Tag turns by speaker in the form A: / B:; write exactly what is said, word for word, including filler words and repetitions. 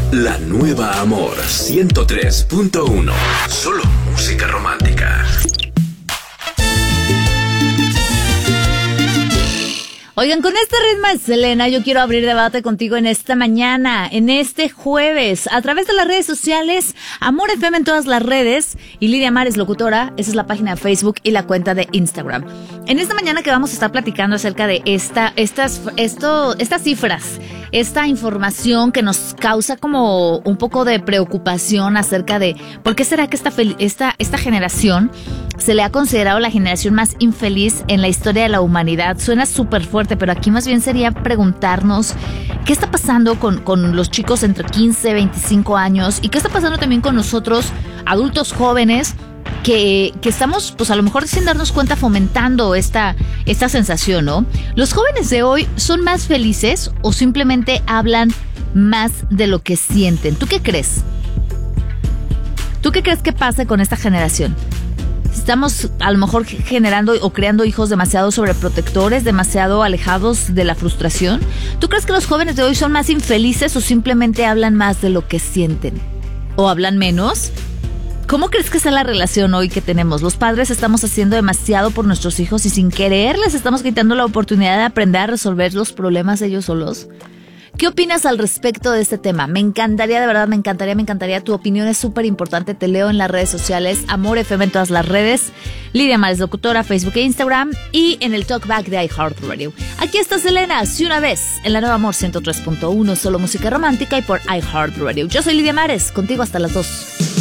A: La nueva Amor ciento tres punto uno. Solo música romántica.
B: Oigan, con este ritmo de Selena, yo quiero abrir debate contigo en esta mañana, en este jueves, a través de las redes sociales, Amor F M en todas las redes, y Lidia Mares, locutora, esa es la página de Facebook y la cuenta de Instagram. En esta mañana que vamos a estar platicando acerca de esta, estas, esto, estas cifras, esta información que nos causa como un poco de preocupación acerca de por qué será que esta, esta, esta generación se le ha considerado la generación más infeliz en la historia de la humanidad. Suena súper fuerte, pero aquí más bien sería preguntarnos qué está pasando con, con los chicos entre quince y veinticinco años y qué está pasando también con nosotros, adultos jóvenes, que, que estamos, pues a lo mejor sin darnos cuenta, fomentando esta, esta sensación, ¿no? ¿Los jóvenes de hoy son más felices o simplemente hablan más de lo que sienten? ¿Tú qué crees? ¿Tú qué crees que pase con esta generación? Estamos a lo mejor generando o creando hijos demasiado sobreprotectores, demasiado alejados de la frustración. ¿Tú crees que los jóvenes de hoy son más infelices o simplemente hablan más de lo que sienten? ¿O hablan menos? ¿Cómo crees que es la relación hoy que tenemos? Los padres estamos haciendo demasiado por nuestros hijos y sin querer les estamos quitando la oportunidad de aprender a resolver los problemas ellos solos. ¿Qué opinas al respecto de este tema? Me encantaría, de verdad, me encantaría, me encantaría. Tu opinión es súper importante. Te leo en las redes sociales. Amor F M en todas las redes. Lidia Mares, locutora, Facebook e Instagram. Y en el Talkback de iHeartRadio. Aquí está Selena, si una vez, en la nueva Amor ciento tres punto uno. Solo música romántica y por iHeartRadio. Yo soy Lidia Mares, contigo hasta las dos.